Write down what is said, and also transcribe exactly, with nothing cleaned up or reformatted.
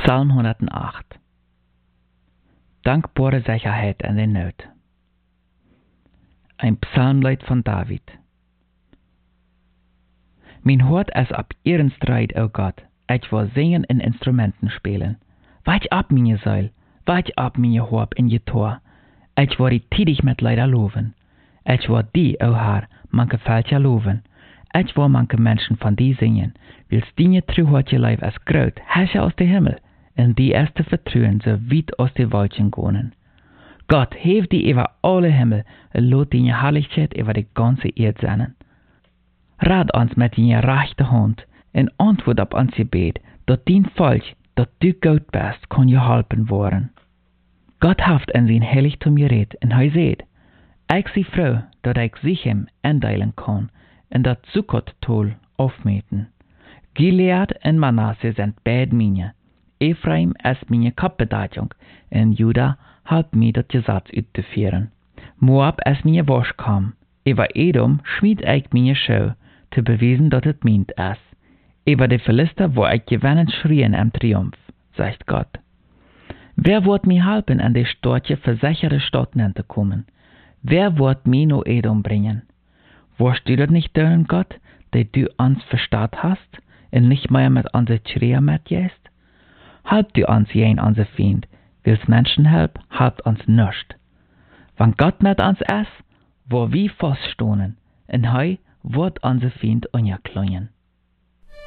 Psalm honderdacht. Dankbare Sicherheit in der Not. Ein Psalmlied von David. Mijn hart is op ihren strijd, o Gott. Ich wil zingen en instrumenten spelen. Weich ab, meine Seil, weich ab, meine Harp in je Tor. Ich wil die tidig met Leider loven. Ich wil die, o Herr, manke Fältja loven. Ich wil manke Menschen von die singen. Wils die truhart je Leib als groot, herrscher aus der Himmel, en die erste vertrauen, so weit aus der Wolken gonen. Gott, hef die über alle Himmel, en lot die Herrlichkeit über die ganze Erde sennen. Rat ons met die rechte Hand, en antwoord op ons gebed, dat dien Volk, dat du Gott bist, kon je helpen worden. Gott haft in zijn heiligtum gered, en hij zeid, ik zie froh, dat ik zich hem indelen kan, en dat Sukkot tol afmeten. Gilead en Manasse sind beid meine. Ephraim is meine Kapbedatung, en Juda helpt mij dat Gesetz uitzuführen. Moab is meine Waschkam. Über Edom schmied ich meine Schau, te beweisen, dat het meent is. Über de Philister wo ich gewinnen schrien im Triumph, sagt Gott. Wer wird mir helfen, an die stortje versicherte Stadt te kommen? Wer wird mir no Edom bringen? Warst du das nicht deren Gott, der du uns verstaat hast, und nicht mehr mit unser Schreien mitgehst? Halb du uns jen unser Feind, wils Menschenhelp, halbt uns nischt. Wenn Gott mit uns ist, wo wir feststohnen, und hei wird unser Feind ungekleuen.